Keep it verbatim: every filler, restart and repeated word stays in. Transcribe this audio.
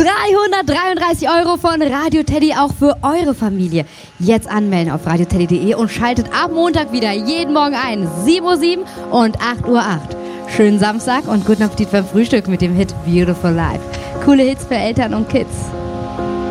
dreihundertdreiunddreißig Euro von Radio Teddy auch für eure Familie. Jetzt anmelden auf radioteddy punkt de und schaltet ab Montag wieder jeden Morgen ein. sieben Uhr sieben und acht Uhr acht. Schönen Samstag und guten Appetit beim Frühstück mit dem Hit Beautiful Life. Coole Hits für Eltern und Kids.